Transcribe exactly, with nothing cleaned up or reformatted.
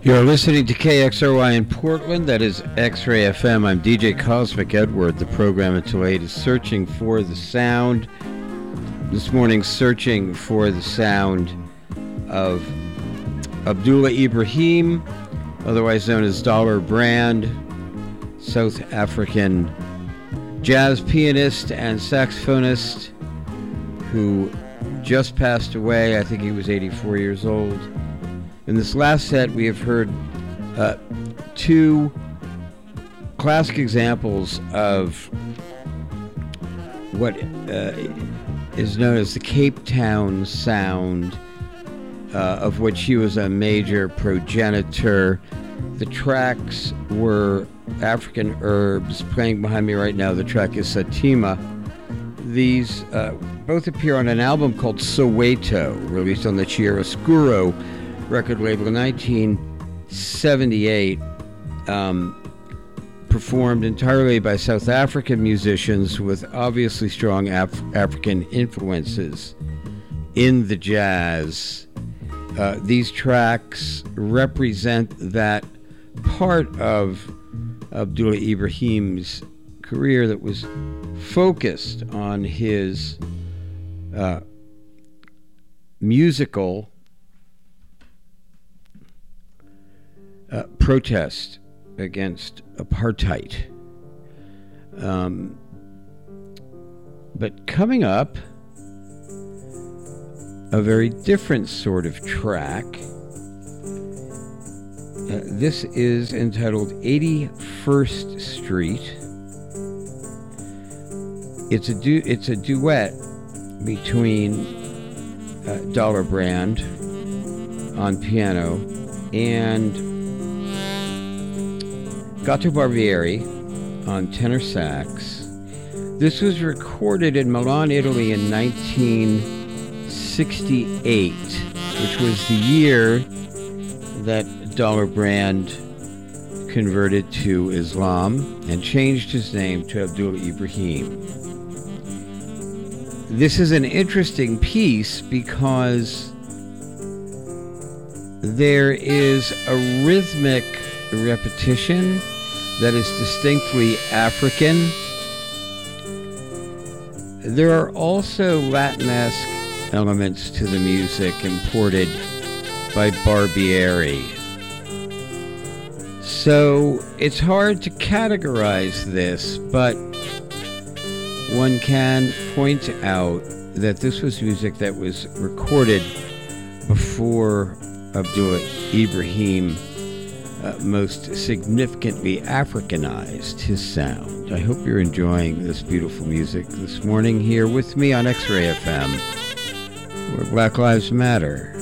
You're listening to K X R Y in Portland. That is X-Ray F M. I'm D J Cosmic Edward. The program until eight is Searching for the Sound. This morning, searching for the sound of Abdullah Ibrahim, otherwise known as Dollar Brand, South African jazz pianist and saxophonist who just passed away. I think he was eighty-four years old. In this last set, we have heard uh, two classic examples of what uh, is known as the Cape Town sound, uh, of which he was a major progenitor. The tracks were African Herbs. Playing behind me right now, the track is Satima. These uh, both appear on an album called Soweto, released on the Chiaroscuro record label in nineteen seventy-eight, um, performed entirely by South African musicians with obviously strong Af- African influences in the jazz. Uh, these tracks represent that part of Abdullah Ibrahim's career that was focused on his uh, musical Uh, protest against apartheid. Um, but coming up, a very different sort of track. Uh, this is entitled eighty-first Street. It's a du- it's a duet between uh, Dollar Brand on piano and Gato Barbieri on tenor sax. This was recorded in Milan, Italy in nineteen sixty-eight, which was the year that Dollar Brand converted to Islam and changed his name to Abdullah Ibrahim. This is an interesting piece because there is a rhythmic repetition that is distinctly African. There are also Latin-esque elements to the music imported by Barbieri. So it's hard to categorize this, but one can point out that this was music that was recorded before Abdullah Ibrahim Uh, most significantly Africanized his sound. I hope you're enjoying this beautiful music this morning here with me on X-Ray F M, where Black Lives Matter.